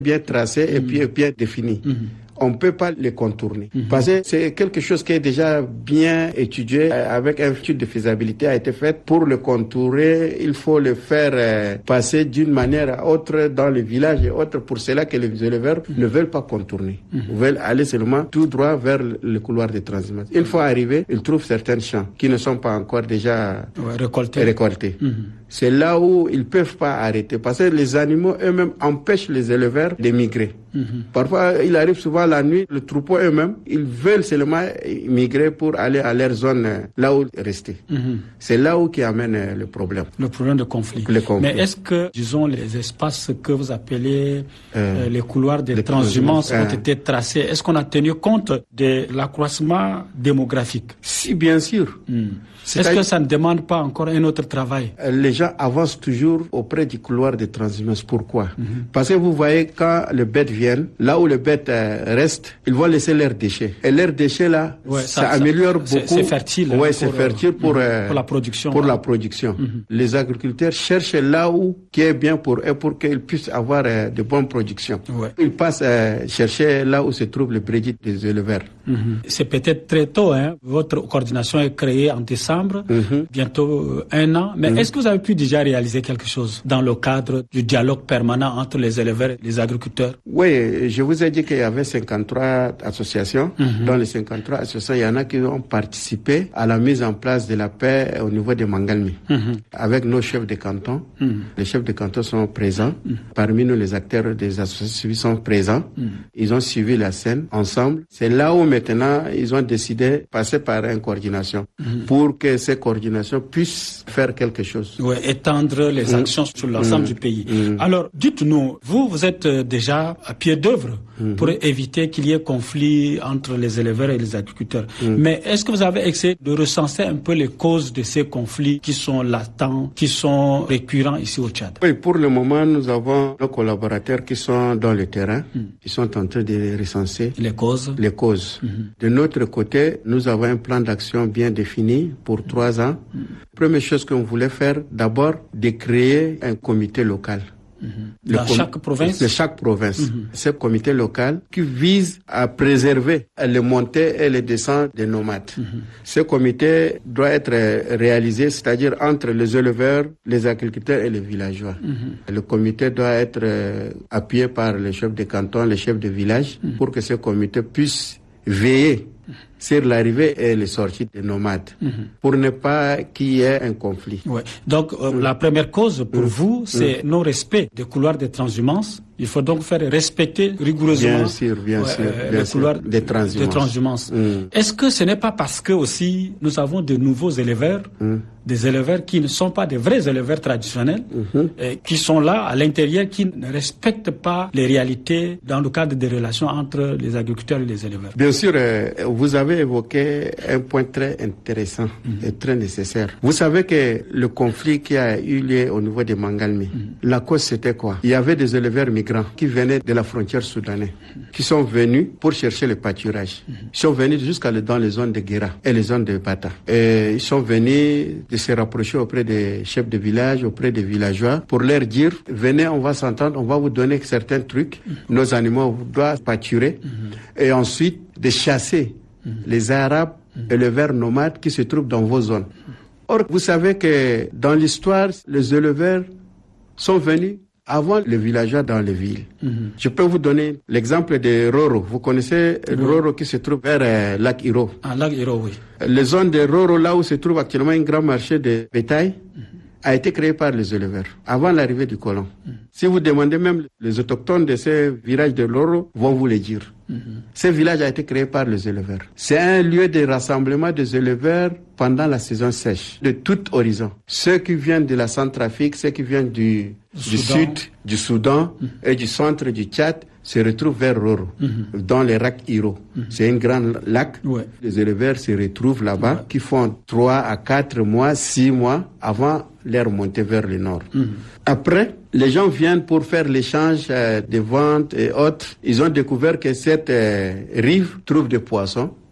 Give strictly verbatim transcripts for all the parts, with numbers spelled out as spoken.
bien tracés et puis bien définis. Mm-hmm. On ne peut pas les contourner. Mm-hmm. Parce que c'est quelque chose qui est déjà bien étudié, avec une étude de faisabilité a été faite. Pour le contourer, il faut le faire euh, passer d'une manière à autre dans les villages et autres. Pour cela que les éleveurs mm-hmm. ne veulent pas contourner. Mm-hmm. Ils veulent aller seulement tout droit vers le couloir de transhumance. Une fois arrivés, ils trouvent certains champs qui ne sont pas encore déjà ouais, récoltés. récoltés. Mm-hmm. C'est là où ils ne peuvent pas arrêter. Parce que les animaux eux-mêmes empêchent les éleveurs de migrer. Mm-hmm. Parfois, il arrive souvent la nuit, le troupeau eux-mêmes, ils veulent seulement migrer pour aller à leur zone, là où rester. Mm-hmm. C'est là où qui amène le problème. Le problème de conflit. Le conflit. Mais est-ce que, disons, les espaces que vous appelez euh, les couloirs de transhumance ont euh, été tracés, est-ce qu'on a tenu compte de l'accroissement démographique? Si, bien sûr. Mm. Est-ce que ça ne demande pas encore un autre travail? Les gens avancent toujours auprès du couloir de transhumance. Pourquoi? Mm-hmm. Parce que vous voyez, quand les bêtes viennent, là où les bêtes euh, restent, ils vont laisser leurs déchets. Et leurs déchets, là, ouais, ça, ça améliore ça, beaucoup. C'est fertile. Oui, c'est fertile pour, euh, pour la production. Pour ouais. la production. Mm-hmm. Les agriculteurs cherchent là où qui est bien pour eux, pour qu'ils puissent avoir euh, de bonnes productions. Ouais. Ils passent euh, chercher là où se trouve le brédit des éleveurs. Mm-hmm. C'est peut-être très tôt, hein. Votre coordination est créée en décembre. Mm-hmm. Bientôt euh, un an. Mais mmh. est-ce que vous avez pu déjà réaliser quelque chose dans le cadre du dialogue permanent entre les éleveurs et les agriculteurs? Oui, je vous ai dit qu'il y avait cinquante-trois associations. Mmh. Dans les cinquante-trois associations, il y en a qui ont participé à la mise en place de la paix au niveau de Mangalmi. Mmh. Avec nos chefs de canton. Mmh. Les chefs de canton sont présents. Mmh. Parmi nous, les acteurs des associations sont présents. Mmh. Ils ont suivi la scène ensemble. C'est là où maintenant, ils ont décidé de passer par une coordination mmh. pour que ces coordinations puissent faire quelque chose. Oui, étendre les actions mmh. sur l'ensemble mmh. du pays. Mmh. Alors, dites-nous, vous, vous êtes déjà à pied d'œuvre mmh. pour éviter qu'il y ait conflit entre les éleveurs et les agriculteurs. Mmh. Mais est-ce que vous avez essayé de recenser un peu les causes de ces conflits qui sont latents, qui sont récurrents ici au Tchad? Oui, pour le moment, nous avons nos collaborateurs qui sont dans le terrain, mmh. qui sont en train de recenser les causes. Les causes. Mmh. De notre côté, nous avons un plan d'action bien défini pour trois ans. Mmh. Première chose qu'on voulait faire, d'abord, de créer un comité local. Mmh. Dans com- chaque province De chaque province. Mmh. Ce comité local qui vise à préserver les montées et les descentes des nomades. Mmh. Ce comité doit être réalisé, c'est-à-dire entre les éleveurs, les agriculteurs et les villageois. Mmh. Le comité doit être euh, appuyé par les chefs de canton, les chefs de village, mmh. pour que ce comité puisse veiller sur l'arrivée et les sorties des nomades, mmh. pour ne pas qu'il y ait un conflit. Ouais. Donc, euh, mmh. la première cause pour mmh. vous, c'est mmh. non-respect des couloirs de transhumance. Il faut donc faire respecter rigoureusement bien sûr, bien ouais, sûr, euh, bien les couloirs sûr, des transhumances. De transhumance. Mmh. Est-ce que ce n'est pas parce que aussi nous avons de nouveaux éleveurs, mmh. des éleveurs qui ne sont pas des vrais éleveurs traditionnels, mmh. et qui sont là à l'intérieur, qui ne respectent pas les réalités dans le cadre des relations entre les agriculteurs et les éleveurs? Bien sûr, euh, vous avez évoqué un point très intéressant mmh. et très nécessaire. Vous savez que le conflit qui a eu lieu au niveau de Mangalmi, mmh. la cause c'était quoi? Il y avait des éleveurs migrants qui venaient de la frontière soudanaise, qui sont venus pour chercher le pâturage. Ils sont venus jusqu'à dans les zones de Guéra et les zones de Bata. Et ils sont venus de se rapprocher auprès des chefs de village, auprès des villageois, pour leur dire, venez, on va s'entendre, on va vous donner certains trucs, nos animaux doivent pâturer, et ensuite de chasser les Arabes éleveurs nomades qui se trouvent dans vos zones. Or, vous savez que dans l'histoire, les éleveurs sont venus avant les villageois dans les villes. Mm-hmm. Je peux vous donner l'exemple de Roro. Vous connaissez oui. Roro qui se trouve vers euh, Lac Hiro. Ah, Lac Hiro, oui. Les zones de Roro, là où se trouve actuellement un grand marché de bétail, mm-hmm. a été créé par les éleveurs, avant l'arrivée du colon. Mm-hmm. Si vous demandez même les autochtones de ces villages de Roro, vont vous le dire. Mm-hmm. Ce village a été créé par les éleveurs. C'est un lieu de rassemblement des éleveurs pendant la saison sèche, de tout horizon. Ceux qui viennent de la Centrafrique, ceux qui viennent du, du sud, du Soudan mmh. et du centre du Tchad, se retrouvent vers Roro, mmh. dans les lacs Hiro. Mmh. C'est un grand lac. Ouais. Les éleveurs se retrouvent là-bas, ouais. qui font trois à quatre mois, six mois avant leur montée vers le nord. Mmh. Après, les gens viennent pour faire l'échange euh, de ventes et autres. Ils ont découvert que cette euh, rive trouve des poissons.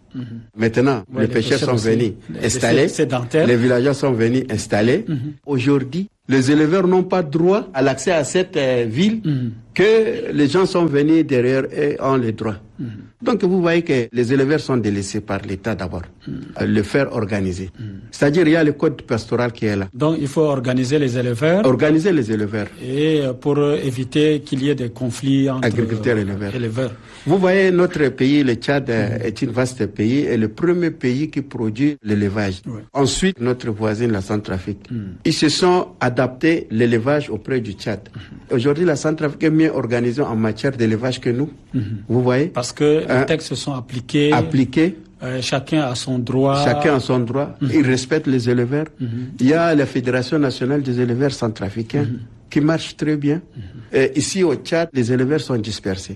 Mm-hmm. Maintenant, ouais, les, les pêcheurs sont venus aussi, installer, les, les villageois sont venus installer. Mm-hmm. Aujourd'hui, les éleveurs n'ont pas droit à l'accès à cette euh, ville mm-hmm. que les gens sont venus derrière et ont les droits. Mm-hmm. Donc vous voyez que les éleveurs sont délaissés par l'État d'abord, mm-hmm. le faire organiser. Mm-hmm. C'est-à-dire il y a le code pastoral qui est là. Donc il faut organiser les éleveurs. Organiser les éleveurs. Et pour éviter qu'il y ait des conflits entre agriculteurs et éleveurs. éleveurs. Vous voyez notre pays, le Tchad mm-hmm. est un vaste pays et le premier pays qui produit l'élevage. Oui. Ensuite notre voisine la Centrafrique. Mm-hmm. Ils se sont adaptés l'élevage auprès du Tchad. Mm-hmm. Aujourd'hui la Centrafrique est mieux organisée en matière d'élevage que nous. Mm-hmm. Vous voyez? Parce que les textes sont appliqués. Appliqués. Euh, chacun a son droit. Chacun a son droit. Mm-hmm. Il respecte les éleveurs. Mm-hmm. Il y a la Fédération nationale des éleveurs centrafricains mm-hmm. qui marche très bien. Mm-hmm. Et ici au Tchad, les éleveurs sont dispersés.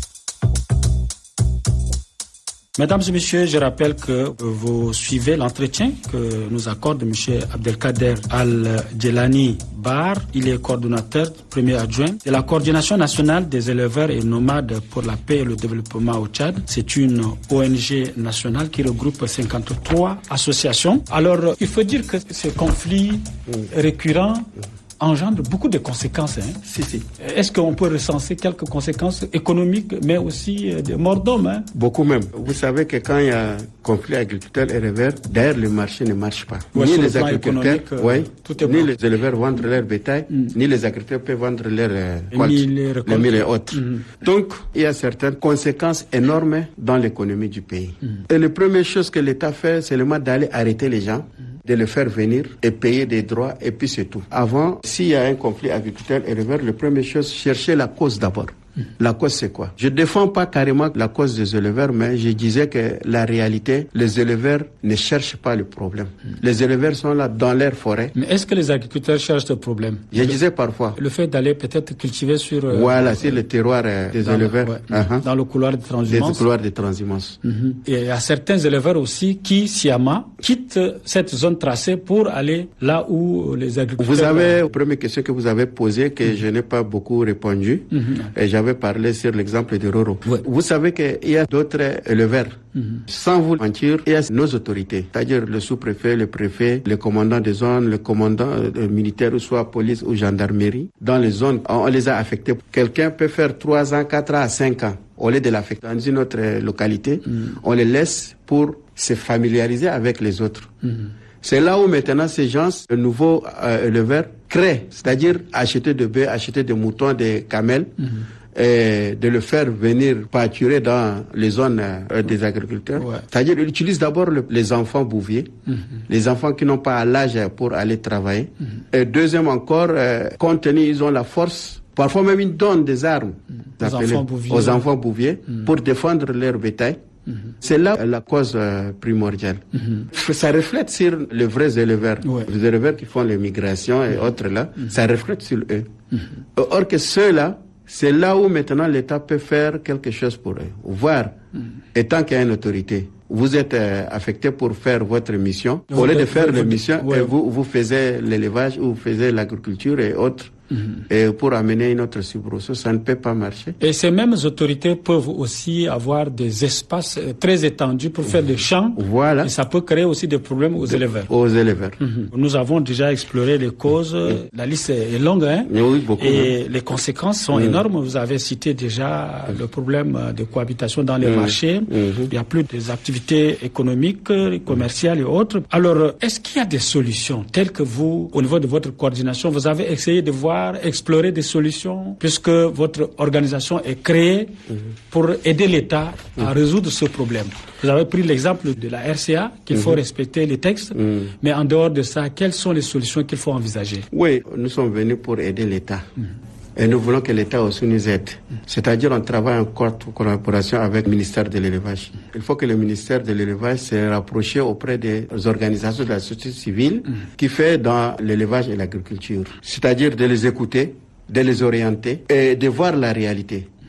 Mesdames et messieurs, je rappelle que vous suivez l'entretien que nous accorde M. Abdelkader Al-Djelani Bar. Il est coordonnateur, premier adjoint de la Coordination nationale des éleveurs et nomades pour la paix et le développement au Tchad. C'est une O N G nationale qui regroupe cinquante-trois associations. Alors, il faut dire que ces conflits récurrents engendre beaucoup de conséquences. Hein. Si, si. Est-ce qu'on peut recenser quelques conséquences économiques, mais aussi des morts d'hommes hein? Beaucoup même. Vous savez que quand il y a conflit agriculteur-éleveur, d'ailleurs le marché ne marche pas. Ouais, ni les le agriculteurs, euh, ouais, tout est ni bon. les éleveurs vendent leur bétail, mm. ni les agriculteurs peuvent vendre leurs euh, les mille et autres. Mm. Donc, il y a certaines conséquences énormes dans l'économie du pays. Mm. Et la première chose que l'État fait, c'est le moment d'aller arrêter les gens, mm. de les faire venir et payer des droits, et puis c'est tout. Avant, s'il y a un conflit agriculteur-éleveur, la première chose, chercher la cause d'abord. La cause, c'est quoi? Je défends pas carrément la cause des éleveurs, mais je disais que la réalité, les éleveurs ne cherchent pas le problème. Les éleveurs sont là dans leur forêt. Mais est-ce que les agriculteurs cherchent le problème? Je le, disais parfois. Le fait d'aller peut-être cultiver sur... Euh, voilà, c'est euh, le terroir euh, des éleveurs. Le, ouais, uh-huh. Dans le couloir de transhumance. Des couloirs de transhumance. Mm-hmm. Et il y a certains éleveurs aussi qui, sciemment, quittent cette zone tracée pour aller là où les agriculteurs... Vous avez, la première question que vous avez posée, que mm-hmm. je n'ai pas beaucoup répondu, mm-hmm. et j'avais parlé sur l'exemple de Roro. Ouais. Vous savez qu'il y a d'autres éleveurs. Mm-hmm. Sans vous mentir, il y a nos autorités, c'est-à-dire le sous-préfet, le préfet, le commandant des zones, le commandant euh, militaire, ou soit police ou gendarmerie. Dans les zones, on, on les a affectés. Quelqu'un peut faire trois ans, quatre ans, cinq ans. Au lieu de l'affecter dans une autre localité, mm-hmm. on les laisse pour se familiariser avec les autres. Mm-hmm. C'est là où maintenant ces gens, le nouveau euh, éleveur, créent, c'est-à-dire acheter des bœufs, acheter des moutons, des camels, mm-hmm. et de le faire venir pâturer dans les zones euh, des agriculteurs. Ouais. C'est-à-dire ils utilisent d'abord le, les enfants bouviers, mm-hmm. les enfants qui n'ont pas l'âge pour aller travailler. Mm-hmm. Et deuxième encore, euh, compte tenu, ils ont la force. Parfois même ils donnent des armes mmh. aux, enfants bouviers, aux enfants bouviers mmh. pour défendre leur bétail. Mmh. C'est là la cause euh, primordiale. Mmh. Ça reflète sur les vrais éleveurs. Ouais. Les éleveurs qui font les migrations et mmh. autres là, mmh. ça reflète sur eux. Mmh. Or que ceux-là, c'est là où maintenant l'État peut faire quelque chose pour eux. Voir, mmh. étant qu'il y a une autorité, vous êtes euh, affecté pour faire votre mission. Au lieu de faire les missions, ouais. vous, vous faisiez l'élevage ou vous faisiez l'agriculture et autres. Mm-hmm. Et pour amener une autre soubresaut, ça ne peut pas marcher. Et ces mêmes autorités peuvent aussi avoir des espaces très étendus pour faire des champs. Voilà. Et ça peut créer aussi des problèmes aux de, éleveurs. Aux éleveurs. Mm-hmm. Nous avons déjà exploré les causes. Mm-hmm. La liste est longue, hein. Oui, beaucoup. Et les conséquences sont mm-hmm. énormes. Vous avez cité déjà mm-hmm. le problème de cohabitation dans les mm-hmm. marchés. Mm-hmm. Il n'y a plus des activités économiques, commerciales et autres. Alors, est-ce qu'il y a des solutions telles que vous, au niveau de votre coordination, vous avez essayé de voir explorer des solutions, puisque votre organisation est créée mmh. pour aider l'État mmh. à résoudre ce problème. Vous avez pris l'exemple de la R C A, qu'il mmh. faut respecter les textes, mmh. mais en dehors de ça, quelles sont les solutions qu'il faut envisager? Oui, nous sommes venus pour aider l'État. Mmh. Et nous voulons que l'État aussi nous aide. Mmh. C'est-à-dire on travaille en collaboration avec le ministère de l'élevage. Il faut que le ministère de l'élevage se rapproche auprès des organisations de la société civile mmh. qui fait dans l'élevage et l'agriculture. C'est-à-dire de les écouter, de les orienter et de voir la réalité.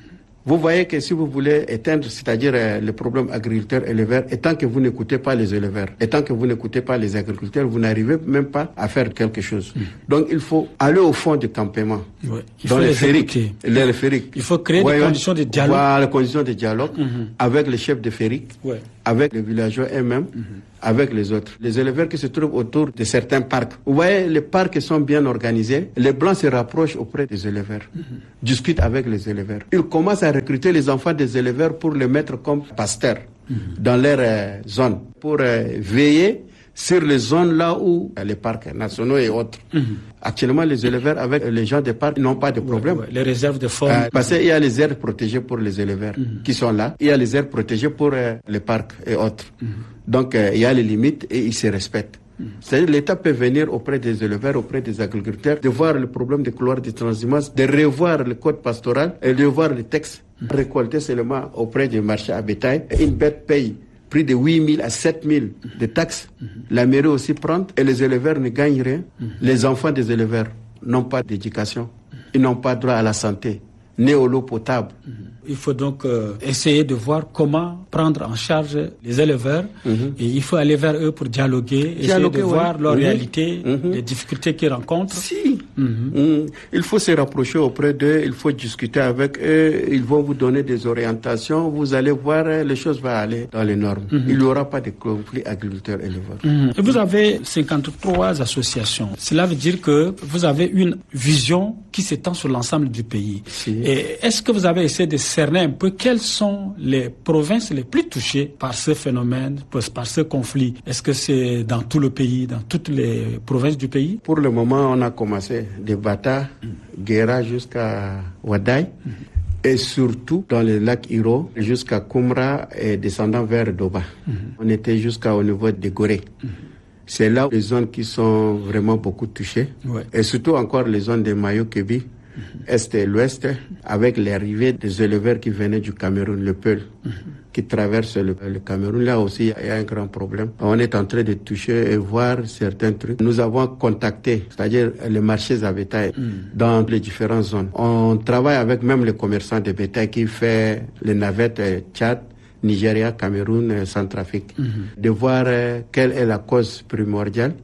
Vous voyez que si vous voulez éteindre, c'est-à-dire euh, le problème agriculteur-éleveur, et tant que vous n'écoutez pas les éleveurs, et tant que vous n'écoutez pas les agriculteurs, vous n'arrivez même pas à faire quelque chose. Mmh. Donc il faut aller au fond du campement, ouais. il dans faut les, les fériques, les fériques. Il faut créer ouais, des ouais. conditions de dialogue. Voilà, les conditions de dialogue mmh. avec les chefs de fériques, ouais. avec les villageois eux-mêmes, mmh. avec les autres. Les éleveurs qui se trouvent autour de certains parcs. Vous voyez, les parcs sont bien organisés. Les Blancs se rapprochent auprès des éleveurs, mmh. discutent avec les éleveurs. Ils commencent à recruter les enfants des éleveurs pour les mettre comme pasteurs mmh. dans leur euh, zone, pour euh, veiller sur les zones là où euh, les parcs nationaux et autres. Mmh. Actuellement, les éleveurs avec les gens des parcs n'ont pas de problème. Ouais, ouais. Les réserves de faune. Euh, parce qu'il y a les aires protégées pour les éleveurs mmh. qui sont là. Il y a les aires protégées pour euh, les parcs et autres. Mmh. Donc, euh, il y a les limites et ils se respectent. Mmh. C'est-à-dire l'État peut venir auprès des éleveurs, auprès des agriculteurs, de voir le problème des couloirs de transhumance, de revoir le code pastoral et de voir les textes. Mmh. Récolter seulement auprès du marché à bétail. Une bête paye prix de huit mille à sept mille de taxes. Mmh. La mairie aussi prend et les éleveurs ne gagnent rien. Mmh. Les enfants des éleveurs n'ont pas d'éducation. Mmh. Ils n'ont pas droit à la santé, ni à l'eau potable. Mmh. Il faut donc euh, essayer de voir comment prendre en charge les éleveurs mmh. et il faut aller vers eux pour dialoguer, dialoguer essayer de ouais. voir leur mmh. réalité, mmh. les difficultés qu'ils rencontrent. Si. Mmh. Mmh. Il faut se rapprocher auprès d'eux, il faut discuter avec eux, ils vont vous donner des orientations, vous allez voir, les choses vont aller dans les normes. Mmh. Il n'y aura pas de conflit agriculteur-éleveur. Mmh. Vous avez cinquante-trois associations. Cela veut dire que vous avez une vision qui s'étend sur l'ensemble du pays. Si. Et est-ce que vous avez essayé de cerner un peu quelles sont les provinces les plus touchées par ce phénomène, par ce conflit? Est-ce que c'est dans tout le pays, dans toutes les provinces du pays? Pour le moment, on a commencé de Bata, Guéra jusqu'à Wadaï, mm. et surtout dans les lacs Iro jusqu'à Koumra et descendant vers Doba. Mm. On était jusqu'au niveau de Gorée. Mm. C'est là les zones qui sont vraiment beaucoup touchées, ouais. et surtout encore les zones de Mayo-Kébi, est et l'ouest, avec l'arrivée des éleveurs qui venaient du Cameroun, le Peul, mm-hmm. qui traverse le, le Cameroun. Là aussi, il y a un grand problème. On est en train de toucher et voir certains trucs. Nous avons contacté, c'est-à-dire les marchés à bétail mm. dans les différentes zones. On travaille avec même les commerçants de bétail qui font les navettes Tchad, Nigeria, Cameroun, Centrafrique, mm-hmm. de voir euh, quelle est la cause primordiale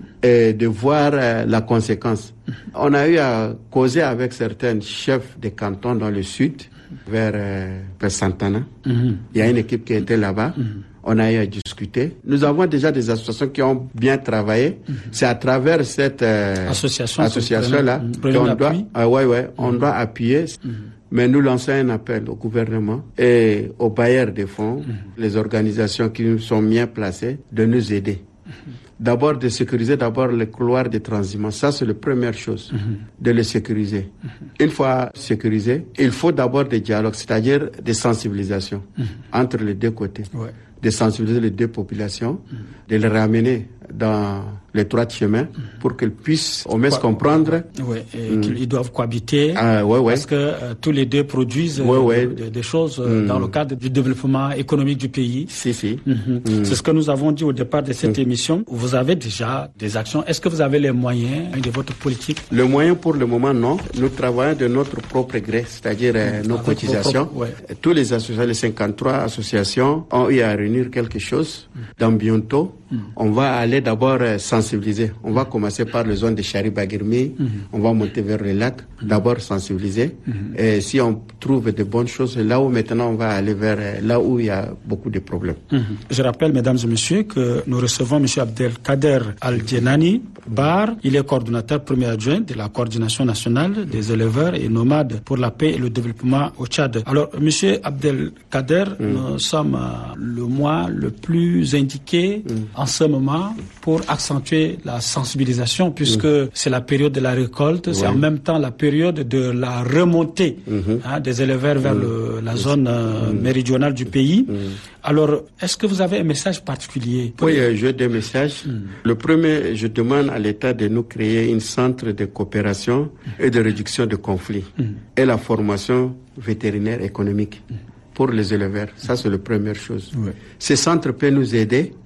et de voir euh, la conséquence. Mm-hmm. On a eu à causer avec certains chefs de cantons dans le sud, vers, euh, vers Santana. Mm-hmm. Il y a une équipe qui était là-bas. Mm-hmm. On a eu à discuter. Nous avons déjà des associations qui ont bien travaillé. Mm-hmm. C'est à travers cette euh, association, association-là qu'on doit, euh, ouais, ouais, mm-hmm. on doit appuyer. Mm-hmm. Mais nous lançons un appel au gouvernement et aux bailleurs de fonds, mmh. les organisations qui nous sont bien placées, de nous aider. Mmh. D'abord, de sécuriser d'abord les couloirs de transhumance. Ça, c'est la première chose, mmh. de les sécuriser. Mmh. Une fois sécurisés, il faut d'abord des dialogues, c'est-à-dire des sensibilisations mmh. entre les deux côtés. Ouais. De sensibiliser les deux populations, mmh. de les ramener dans les trois chemins mmh. pour qu'ils puissent au moins Quoi, comprendre. Oui, et mmh. qu'ils doivent cohabiter ah, ouais, ouais. parce que euh, tous les deux produisent ouais, ouais. Des, des choses euh, mmh. dans le cadre du développement économique du pays. Si, si. Mmh. Mmh. C'est ce que nous avons dit au départ de cette mmh. émission. Vous avez déjà des actions. Est-ce que vous avez les moyens de votre politique? Le moyen pour le moment, non. Nous travaillons de notre propre gré, c'est-à-dire euh, nos Avec cotisations. Propres, ouais. Tous les associations, les cinquante-trois associations ont eu à réunir quelque chose. Mmh. Dans bientôt, mmh. on va aller d'abord euh, sensibiliser. On va commencer par les zones de Chari-Bagirmi. Mmh. On va monter vers le lac. Mmh. D'abord sensibiliser. Mmh. Et si on trouve de bonnes choses, là où maintenant on va aller vers euh, là où il y a beaucoup de problèmes. Mmh. Je rappelle, mesdames et messieurs, que nous recevons M. Abdelkader Al-Djenani Bar. Il est coordonnateur premier adjoint de la coordination nationale des éleveurs et nomades pour la paix et le développement au Tchad. Alors, M. Abdelkader, mmh. nous sommes euh, le mois le plus indiqué mmh. en ce moment pour accentuer la sensibilisation puisque mmh. c'est la période de la récolte, ouais. c'est en même temps la période de la remontée mmh. hein, des éleveurs vers mmh. le, la zone euh, mmh. méridionale du pays. Mmh. Alors, est-ce que vous avez un message particulier? Oui, euh, j'ai des messages. Mmh. Le premier, je demande à l'État de nous créer un centre de coopération mmh. et de réduction de conflits mmh. et la formation vétérinaire économique mmh. pour les éleveurs. Ça, c'est la première chose. Ouais. Ce centre peut nous aider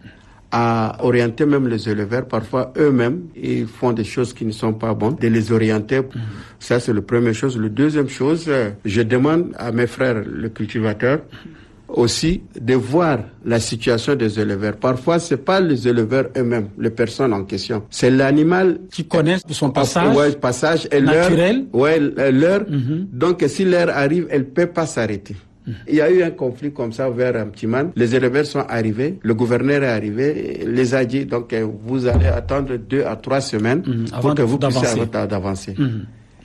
à orienter même les éleveurs. Parfois, eux-mêmes, ils font des choses qui ne sont pas bonnes, de les orienter. Mmh. Ça, c'est la première chose. La deuxième chose, je demande à mes frères, les cultivateurs, aussi de voir la situation des éleveurs. Parfois, c'est pas les éleveurs eux-mêmes, les personnes en question. C'est l'animal qui connaît son passage, ouais, passage et naturel. L'heure, ouais, l'heure. Mm-hmm. Donc, si l'heure arrive, elle peut pas s'arrêter. Mm-hmm. Il y a eu un conflit comme ça vers un petit man. Les éleveurs sont arrivés, le gouverneur est arrivé, les a dit, donc, vous allez attendre deux à trois semaines mm-hmm. avant pour que vous puissiez d'avancer. d'avancer. Mm-hmm.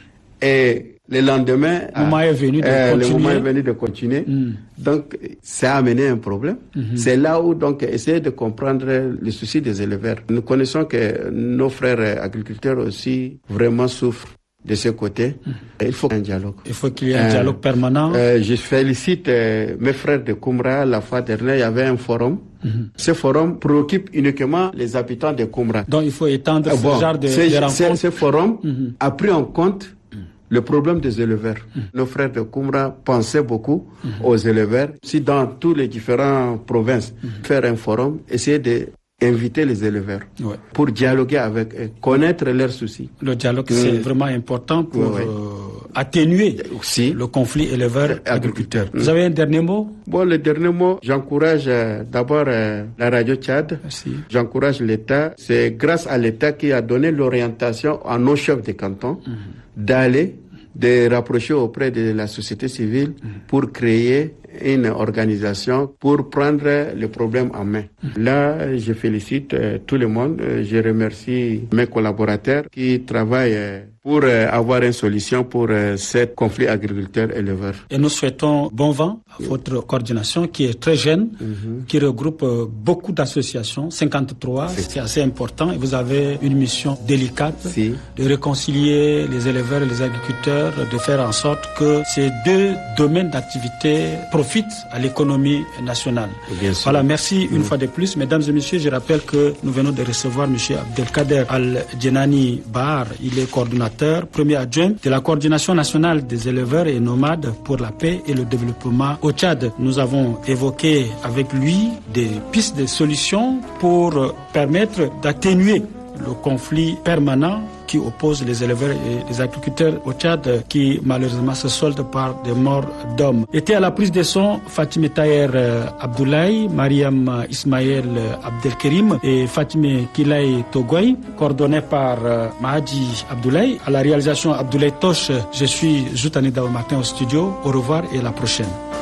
Et le lendemain, le moment est venu de euh, continuer. Le moment est venu de continuer. Mm. Donc, ça a amené un problème. Mm-hmm. C'est là où, donc, essayer de comprendre les soucis des éleveurs. Nous connaissons que nos frères agriculteurs aussi vraiment souffrent de ce côté. Mm. Il faut un dialogue. Il faut qu'il y ait un euh, dialogue permanent. Euh, je félicite euh, mes frères de Koumra. La fois dernière, il y avait un forum. Mm-hmm. Ce forum préoccupe uniquement les habitants de Koumra. Donc, il faut étendre euh, bon, ce genre de, de rencontres. Ce forum mm-hmm. a pris en compte le problème des éleveurs. Mmh. Nos frères de Koumra pensaient beaucoup mmh. aux éleveurs. Si dans tous les différentes provinces, mmh. faire un forum, essayer d'inviter les éleveurs ouais. pour dialoguer avec eux, connaître leurs soucis. Le dialogue, mmh. c'est vraiment important pour ouais, ouais. Euh, atténuer aussi le conflit éleveur-agriculteur. Mmh. Vous avez un dernier mot? Bon, le dernier mot, j'encourage euh, d'abord euh, la radio Tchad. Merci. J'encourage l'État. C'est grâce à l'État qui a donné l'orientation à nos chefs de canton mmh. d'aller de rapprocher auprès de la société civile mmh. pour créer une organisation pour prendre le problème en main. Mmh. Là, je félicite euh, tout le monde. Euh, je remercie mes collaborateurs qui travaillent euh, pour euh, avoir une solution pour euh, ce conflit agriculteur-éleveur. Et nous souhaitons bon vent à votre coordination qui est très jeune, mmh. qui regroupe euh, beaucoup d'associations, cinquante-trois, c'est assez important. Et vous avez une mission délicate si. de réconcilier les éleveurs et les agriculteurs, de faire en sorte que ces deux domaines d'activité profitent à l'économie nationale. Voilà, merci une mmh. fois de plus. Mesdames et messieurs, je rappelle que nous venons de recevoir M. Abdelkader Al-Djenani Bahar. Il est coordonnateur, premier adjoint de la coordination nationale des éleveurs et nomades pour la paix et le développement au Tchad. Nous avons évoqué avec lui des pistes de solutions pour permettre d'atténuer le conflit permanent qui oppose les éleveurs et les agriculteurs au Tchad, qui malheureusement se solde par des morts d'hommes. Était à la prise de son Fatime Taher Abdoulaye, Mariam Ismaël Abdelkerim et Fatime Kilay Togouay, coordonné par Mahadi Abdoulaye. À la réalisation Abdoulaye Toche, je suis Joutani Daoumartin au studio. Au revoir et à la prochaine.